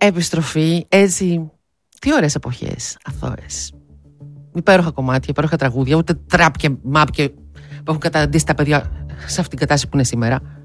επιστροφή, έτσι. Τι ωραίες εποχές, αθώες. Υπέροχα κομμάτια, υπέροχα τραγούδια, ούτε τραπ και μαπ και που έχουν καταντήσει τα παιδιά σε αυτήν την κατάσταση που είναι σήμερα.